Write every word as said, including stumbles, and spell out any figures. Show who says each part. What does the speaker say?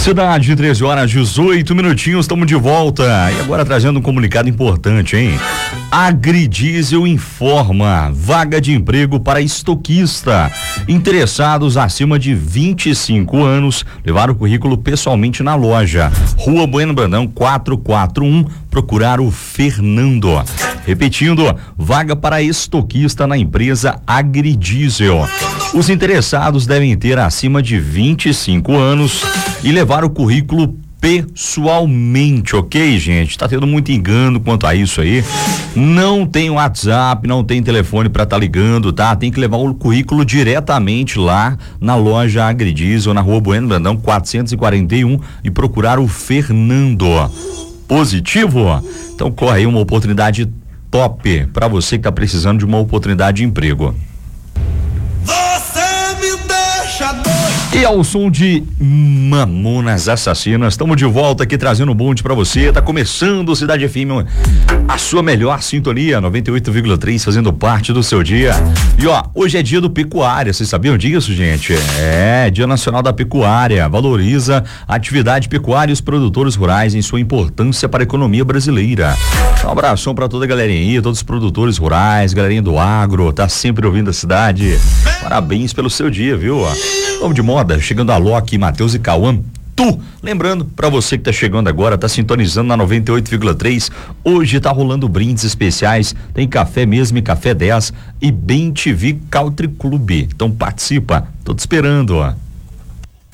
Speaker 1: Cidade, treze horas, dezoito minutinhos, estamos de volta. E agora trazendo um comunicado importante, hein? Agridiesel informa, vaga de emprego para estoquista. Interessados acima de vinte e cinco anos, levar o currículo pessoalmente na loja. Rua Bueno Brandão quatrocentos e quarenta e um, procurar o Fernando. Repetindo, vaga para estoquista na empresa Agridiesel. Os interessados devem ter acima de vinte e cinco anos e levar o currículo pessoalmente, ok, gente? Tá tendo muito engano quanto a isso aí. Não tem WhatsApp, não tem telefone para tá ligando, tá? Tem que levar o currículo diretamente lá na loja Agridiesel, na Rua Bueno Brandão quatrocentos e quarenta e um, e procurar o Fernando. Positivo? Então corre aí uma oportunidade top para você que tá precisando de uma oportunidade de emprego. E ao som de Mamonas Assassinas, estamos de volta aqui trazendo um bonde pra você. Tá começando o Cidade F M, a sua melhor sintonia, noventa e oito vírgula três, fazendo parte do seu dia. E ó, hoje é dia do pecuária, vocês sabiam disso, gente? É, Dia Nacional da Pecuária, valoriza a atividade pecuária e os produtores rurais em sua importância para a economia brasileira. Um abração pra toda a galerinha aí, todos os produtores rurais, galerinha do agro, tá sempre ouvindo a cidade. Parabéns pelo seu dia, viu? Vamos de moda, chegando a Loki, Matheus e Cauã. Tu, lembrando, pra você que tá chegando agora, tá sintonizando na noventa e oito vírgula três, hoje tá rolando brindes especiais, tem café mesmo e café dez e Bem T V Country Club. Então participa, tô te esperando, ó.